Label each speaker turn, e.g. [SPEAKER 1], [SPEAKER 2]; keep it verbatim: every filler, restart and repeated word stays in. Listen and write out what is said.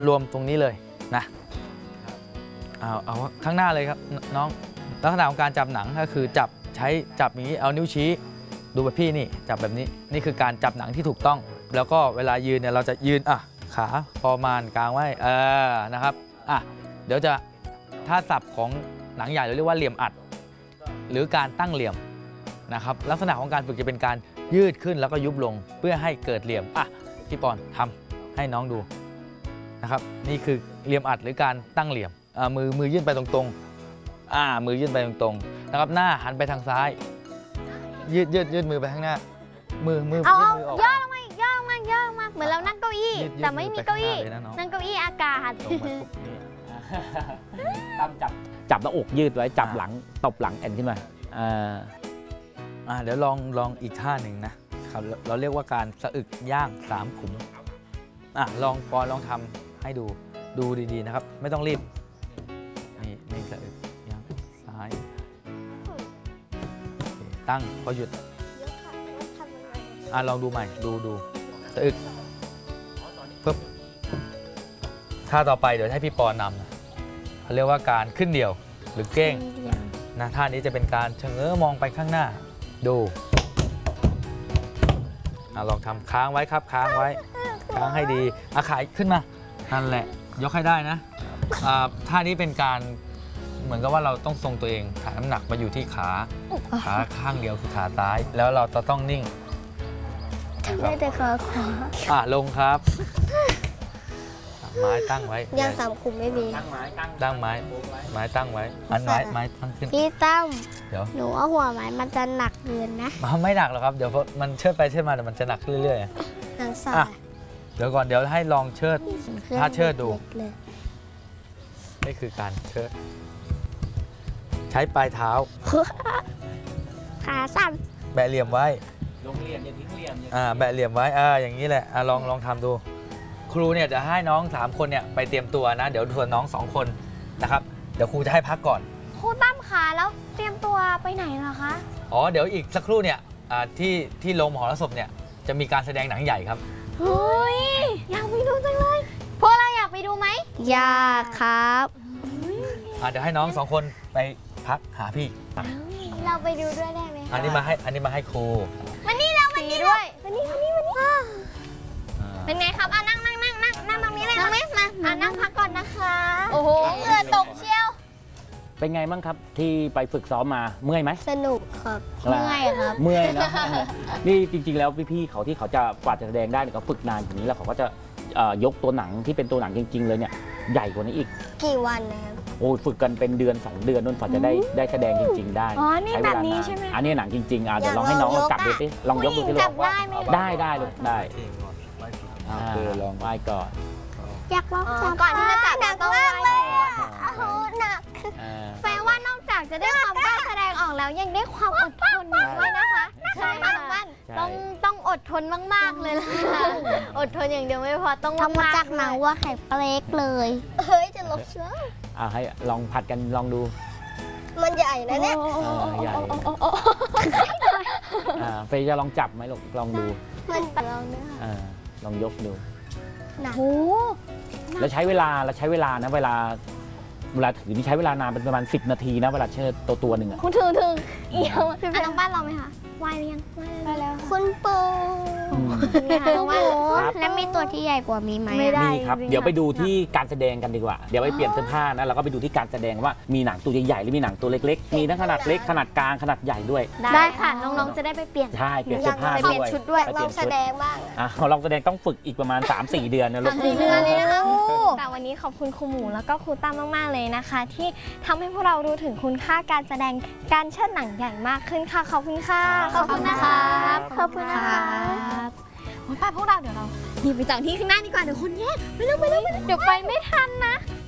[SPEAKER 1] รวมตรงนี้เลยนะเอาเอาข้างหน้าเลยครับน้องลักษณะของการจับหนังก็คือจับใช้จับอย่างนี้เอานิ้วชี้ดูแบบพี่นี่จับแบบนี้นี่คือการจับหนังที่ถูกต้องแล้วก็เวลายืนเนี่ยเราจะยืนอ่ะขาประมาณกลางไว้เออนะครับอ่ะเดี๋ยวจะถ้าศัพท์ของหนังใหญ่เราเรียกว่าเหลี่ยมอัดหรือการตั้งเหลี่ยมนะครับลักษณะของการฝึกจะเป็นการยืดขึ้นแล้วก็ยุบลงเพื่อให้เกิดเหลี่ยมอ่ะพี่ปอนทำให้น้องดูนะครับนี่คือเหลี่ยมอัดหรือการตั้งเหลี่ยมอ่ามือมือยื่นไปตรงๆอ่ามือยื่นไปตรงๆนะครับหน้าหันไปทางซ้ายยืดยืดยืดมือไปข้างหน้ามือมือ
[SPEAKER 2] เอา
[SPEAKER 1] ยื
[SPEAKER 2] เอา
[SPEAKER 1] ดมือออก
[SPEAKER 2] ย่อลงมาอีกย่อลงมาย่อลงมาเหมือนเรานั่งเก้าอี้แต่ไม่มีเก้าอี้นั่งเก้าอี้อากาศ
[SPEAKER 3] ตั้มจับจับหน้าอกยืดไว้จับหลังตบหลังแอนขึ้นมาอ่า
[SPEAKER 1] อ่าเดี๋ยวลองลองอีกท่าหนึ่งนะครับเราเรียกว่าการสะอึกย่างสามขุมอ่ะลองปอนลองทำให้ดูดูดีๆนะครับไม่ต้องรีบนี่นี่สะอึกย่างซ้ายตั้งพอหยุดอ่ะลองดูใหม่ดูดูสะอึกปึ๊บท่าต่อไปเดี๋ยวให้พี่ปอนนำนะเขาเรียกว่าการขึ้นเดี่ยวหรือเก้งนะท่านี้จะเป็นการชะเง้อมองไปข้างหน้าดูอ่ะลองทำค้างไว้ครับค้างไว้ค้างให้ดีอาขายขึ้นมานั่นแหละยกให้ได้นะท่านี้เป็นการเหมือนกับว่าเราต้องทรงตัวเองขาน้ำหนักมาอยู่ที่ขาขาข้างเดียวคือขาซ้ายแล้วเราจะต้องนิ่ง
[SPEAKER 2] ได้แต่ขาขวา
[SPEAKER 1] อ่ะลงครับไม้ตั้งไว้
[SPEAKER 2] ยางสามขุมไม่มี
[SPEAKER 1] ตั้งไม้ตั้งไม้ไม้ตั้งไว้อันไม้ไม้ตั้งขึ้น
[SPEAKER 2] พี่ตั้ม
[SPEAKER 1] เดี๋ยว
[SPEAKER 2] หนูเอาหัวไม้มันจะหนักเกินนะ
[SPEAKER 1] ไม่หนักหรอกครับเดี๋ยวมันเชิดไปเชิดมาแต่มันจะหนักขึ้นเรื่อย
[SPEAKER 2] ๆทางซ้าย
[SPEAKER 1] เดี๋ยวก่อนเดี๋ยวให้ลองเชิดถ้าเชิดดูนี่คือการเชิดใช้ปลายเท้า
[SPEAKER 2] ขาสั้น
[SPEAKER 1] แบะเหลี่ยมไว้
[SPEAKER 3] ลงเหลี่ยมอย่าทิ้งเหลี่ยม
[SPEAKER 1] อ่าแบะเหลี่ยมไว้อ่าอย่างนี้แหละอ่าลองลองทำดูครูเนี่ยจะให้น้องสามคนเนี่ยไปเตรียมตัวนะเดี๋ยวส่วนน้องสองคนนะครับเดี๋ยวครูจะให้พักก่อน
[SPEAKER 2] ครูตั้มขาแล้วเตรียมตัวไปไหนเหรอคะ
[SPEAKER 1] อ๋อเดี๋ยวอีกสักครู่เนี่ยที่ที่โรงมหรสพเนี่ยจะมีการแสดงหนังใหญ่ครับ
[SPEAKER 2] เฮ้ยอยากไปดูจังเลยพวกเราอยากไปดูไหมอยากครับ
[SPEAKER 1] เดี๋ยวให้น้องสองคนไปพักหาพี่
[SPEAKER 2] เราไปดูด้วยได้ไหม
[SPEAKER 1] อันนี้มาให้อันนี้มาให้ครู
[SPEAKER 2] วันนี้เราวันนี้ด้วยวันนี้วันนี้วันนี้เป็นไงครับอ่ะนั่งนั่งนั่งนั่งนั่งตรงนี้เลยนั่งไหมมาอ่ะนั่งพักก่อนนะคะโอ้โหเหงื่อตกเชียว
[SPEAKER 3] เป็นไงบ้างครับที่ไปฝึกซ้อมมาเมื่อยไหม
[SPEAKER 2] สนุกครับเมื่อยครับ
[SPEAKER 3] เมื่อยนะนี่จริงๆแล้วพี่ๆเขาที่เขาจะกว่าจะแสดงได้เนี่ยเขาฝึกนานอย่างนี้แล้วเขาก็จะยกตัวหนังที่เป็นตัวหนังจริงๆเลยเนี่ยใหญ่กว่านี้อีก
[SPEAKER 2] กี่วันนะครับ
[SPEAKER 3] โอ้ฝึกกันเป็นเดือนสองเดือนนู่นฝ่าจะได้ได้แสดงจริงๆได้
[SPEAKER 2] อ๋อนี่แบบนี้ใช่ไหม
[SPEAKER 3] อันนี้หนังจริงๆอ่ะเดี๋ยวลองให้น้องจับดูสิลองยกดูสิลูกได้ได้ลูกได้ลองไหว้ก่อน
[SPEAKER 2] อยากลองจับก่อนที่จะจับเราต้องไหว้ก่อนโอ้หนักแปลว่านอกจากจะได้ความกล้าแสดงออกแล้วยังได้ความอดทนด้วยนะคะใช่ค่ะต้องต้องอดทนมากๆเลยล่ะอดทนอย่างเดียวไม่พอต้องทำมาจากหนังวัวไข่เปลกเลยเฮ้ยจะลบเชื้อ
[SPEAKER 3] อ่าให้ลองผัดกันลองดู
[SPEAKER 2] มันใหญ่นะเนี่ย
[SPEAKER 3] ใหญ่เฟย์จะลองจับไหมลองลองดู
[SPEAKER 2] มันลองด้วย
[SPEAKER 3] ค่ะลองยกดู
[SPEAKER 2] โอ้
[SPEAKER 3] แล้วใช้เวลาแล้วใช้เวลานะเวลาเวลาถือนี่ใช้เวลานานเป็นประมาณสิบนาทีนะเวลาเชิดตัวตัวหนึ่งอ่ะ
[SPEAKER 2] คุณถือถือเอี่ยวคือเป็นทางบ้านเราไหมคะไหวหรือยังไหวแล้วคุณปูแล้วมีตัวที่ใหญ่กว่ามีไหม
[SPEAKER 3] มีครับเดี๋ยวไปดูที่การแสดงกันดีกว่าเดี๋ยวไปเปลี่ยนเสื้อผ้านะแล้วก็ไปดูที่การแสดงว่ามีหนังตัวใหญ่ๆหรือมีหนังตัวเล็กๆมีทั้งขนาดเล็กขนาดกลางขนาดใหญ่ด้วย
[SPEAKER 2] ได้ค่ะน้องๆจะได้ไปเปลี่ยน
[SPEAKER 3] ใช่เปลี่ยนเสื้อผ้าด้วย
[SPEAKER 2] เปลี่ยนชุดด้วยลองแสดงบ้าง
[SPEAKER 3] อ่ะลองแสดงต้องฝึกอีกประมาณ สามสี่ เดือนนะลูก
[SPEAKER 2] สี่เดือนเลยนะคะแต่วันนี้ขอบคุณครูหมูแล้วก็ครูตั้มมากๆเลยนะคะที่ทำให้พวกเรารู้ถึงคุณค่าการแสดงการเชิดหนังใหญ่มากขึ้นค่ะขอบคุณค่ะขอบคุณนะคะขอบคุณนะคะไปพวกเราเดี๋ยวเราหนีไปจากที่ข้างหน้าดีกว่าเดี๋ยวคนแย่ไปเร็วไปเร็วเดี๋ยวไปไม่ทันนะ